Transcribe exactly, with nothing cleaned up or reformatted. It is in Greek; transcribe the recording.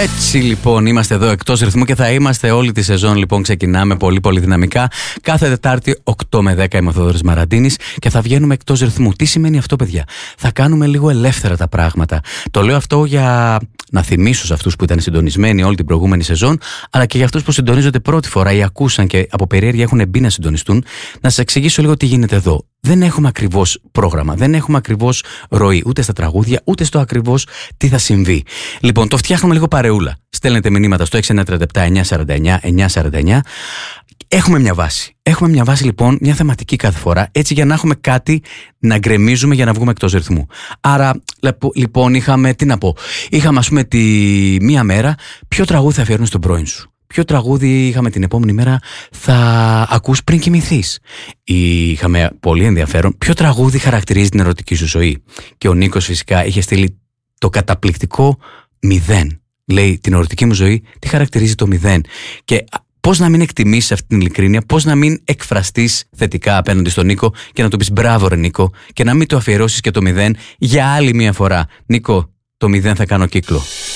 Έτσι λοιπόν είμαστε εδώ εκτός ρυθμού και θα είμαστε όλη τη σεζόν. Λοιπόν ξεκινάμε πολύ πολύ δυναμικά. Κάθε Τετάρτη οκτώ με δέκα είμαι ο Θόδωρης Μαραντίνης και θα βγαίνουμε εκτός ρυθμού. Τι σημαίνει αυτό, παιδιά? Θα κάνουμε λίγο ελεύθερα τα πράγματα. Το λέω αυτό για να θυμίσω σε αυτούς που ήταν συντονισμένοι όλη την προηγούμενη σεζόν, αλλά και για αυτούς που συντονίζονται πρώτη φορά ή ακούσαν και από περιέργεια έχουν μπει να συντονιστούν, να σας εξηγήσω λίγο τι γίνεται εδώ. Δεν έχουμε ακριβώς πρόγραμμα, δεν έχουμε ακριβώς ροή, ούτε στα τραγούδια, ούτε στο ακριβώς τι θα συμβεί. Λοιπόν, το φτιάχνουμε λίγο παρεούλα. Στέλνετε μηνύματα στο έξι ένα τρία επτά εννιά σαράντα εννιά εννιά σαράντα εννιά. Έχουμε μια βάση. Έχουμε μια βάση λοιπόν, μια θεματική κάθε φορά, έτσι για να έχουμε κάτι να γκρεμίζουμε για να βγούμε εκτός ρυθμού. Άρα, λοιπόν, είχαμε, τι να πω, είχαμε ας πούμε τη μία μέρα, ποιο τραγούδι θα αφιερώνεις στον πρώην σου. Ποιο τραγούδι είχαμε την επόμενη μέρα θα ακούς πριν κοιμηθείς. Είχαμε πολύ ενδιαφέρον ποιο τραγούδι χαρακτηρίζει την ερωτική σου ζωή. Και ο Νίκος φυσικά είχε στείλει το καταπληκτικό μηδέν. Λέει, την ερωτική μου ζωή τι χαρακτηρίζει το μηδέν. Και πώς να μην εκτιμήσεις αυτή την ειλικρίνεια, πώς να μην εκφραστείς θετικά απέναντι στον Νίκο και να του πεις μπράβο ρε Νίκο, και να μην το αφιερώσεις και το μηδέν για άλλη μία φορά. Νίκο, το μηδέν θα κάνω κύκλο.